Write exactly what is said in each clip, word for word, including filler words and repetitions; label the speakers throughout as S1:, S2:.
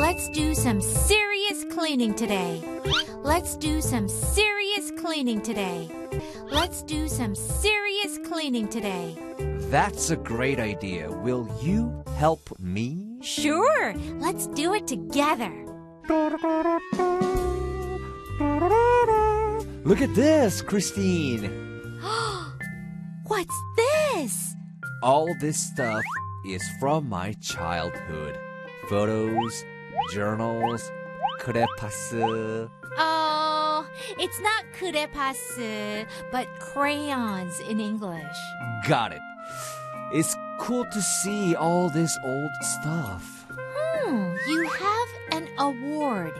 S1: Let's do some serious cleaning today. Let's do some serious cleaning today. Let's do some serious cleaning today.
S2: That's a great idea. Will you help me?
S1: Sure, let's do it together.
S2: Look at this, Christine.
S1: What's this?
S2: All this stuff is from my childhood. Photos, journals, 크레파스.
S1: Oh, it's not 크레파스, but crayons in English.
S2: Got it. It's cool to see all this old stuff.
S1: Hmm, you have an award.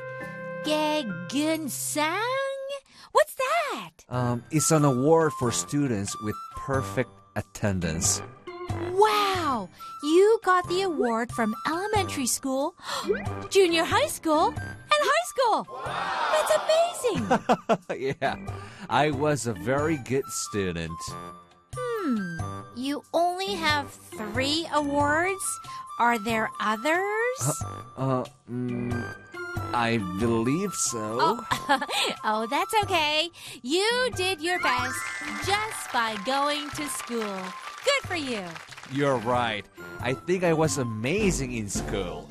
S1: 개근상? What's that?
S2: Um, it's an award for students with perfect attendance.
S1: Wow! You got the award from elementary school, junior high school, and high school. That's amazing.
S2: Yeah, I was a very good student.
S1: Hmm, you only have three awards? Are there others?
S2: Uh, uh mm, I believe so.
S1: Oh, oh, that's okay. You did your best just by going to school. Good for you.
S2: You're right. I think I was amazing in school.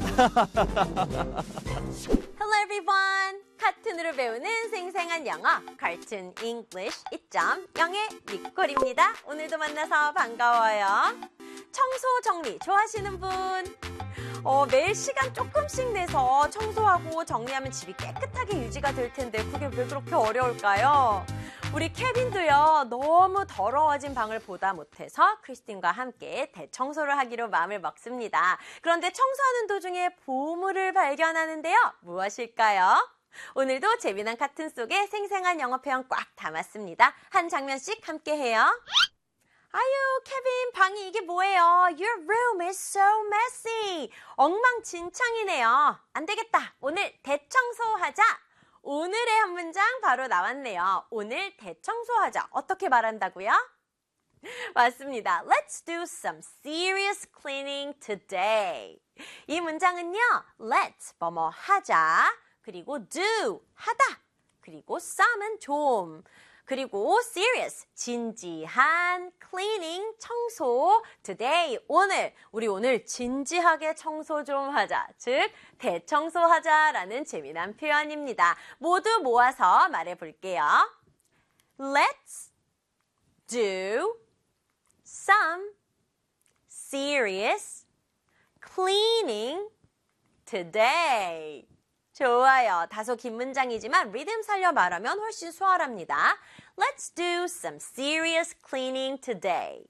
S3: Hello everyone. 카툰으로 배우는 생생한 영어, Cartoon English 이 점 영의 니콜입니다. 오늘도 만나서 반가워요. 청소 정리 좋아하시는 분? 어, 매일 시간 조금씩 내서 청소하고 정리하면 집이 깨끗하게 유지가 될 텐데 그게 왜 그렇게 어려울까요? 우리 케빈도요, 너무 더러워진 방을 보다 못해서 크리스틴과 함께 대청소를 하기로 마음을 먹습니다. 그런데 청소하는 도중에 보물을 발견하는데요. 무엇일까요? 오늘도 재미난 카툰 속에 생생한 영어 표현 꽉 담았습니다. 한 장면씩 함께 해요. 아유, 케빈, 방이 이게 뭐예요? Your room is so messy. 엉망진창이네요. 안 되겠다. 오늘 대청소하자. 오늘의 한 문장 바로 나왔네요. 오늘 대청소하자. 어떻게 말한다고요? 맞습니다. Let's do some serious cleaning today. 이 문장은요. Let's 뭐뭐 하자. 그리고 do 하다. 그리고 some은 좀. 그리고 serious, 진지한, cleaning, 청소, today, 오늘, 우리 오늘 진지하게 청소 좀 하자. 즉, 대청소하자라는 재미난 표현입니다. 모두 모아서 말해볼게요. Let's do some serious cleaning today. 좋아요. 다소 긴 문장이지만 리듬 살려 말하면 훨씬 수월합니다. Let's do some serious cleaning today.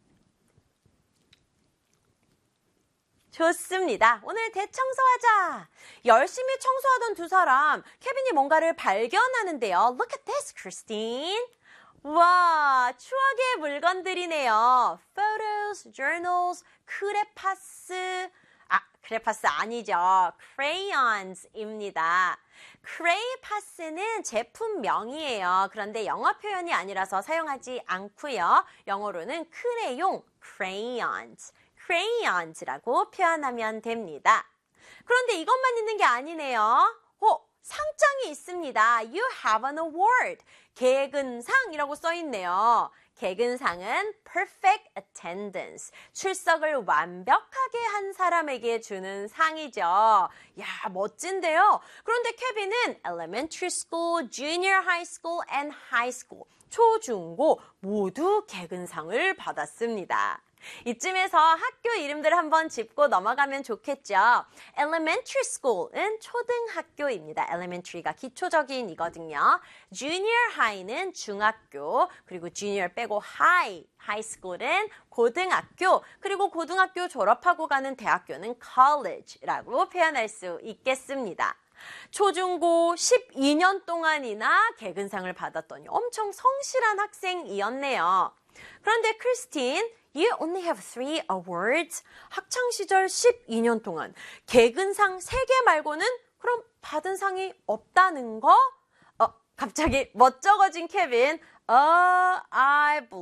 S3: 좋습니다. 오늘 대청소하자. 열심히 청소하던 두 사람, 케빈이 뭔가를 발견하는데요. Look at this, Christine. 와, 추억의 물건들이네요. Photos, journals, 크레파스. 아, 크레파스 아니죠. crayons입니다. 크레이파스는 제품명이에요. 그런데 영어 표현이 아니라서 사용하지 않고요. 영어로는 크레용, crayons, crayons라고 표현하면 됩니다. 그런데 이것만 있는 게 아니네요. 어, 상장이 있습니다. You have an award. 개근상이라고 써있네요. 개근상은 perfect attendance, 출석을 완벽하게 한 사람에게 주는 상이죠. 야, 멋진데요. 그런데 케빈은 elementary school, junior high school, and high school, 초중고 모두 개근상을 받았습니다. 이쯤에서 학교 이름들 한번 짚고 넘어가면 좋겠죠. Elementary school은 초등학교입니다. Elementary가 기초적인이거든요. Junior high는 중학교, 그리고 junior 빼고 high, high school은 고등학교, 그리고 고등학교 졸업하고 가는 대학교는 college라고 표현할 수 있겠습니다. 초중고 십이 년 동안이나 개근상을 받았더니 엄청 성실한 학생이었네요. 그런데 크리스틴, You only have three awards. 학창시절 십이 년 동안 개근상 세 개 말고는 그럼 받은 상이 없다는 거? 어, 갑자기 멋쩍어진 케빈. 어, I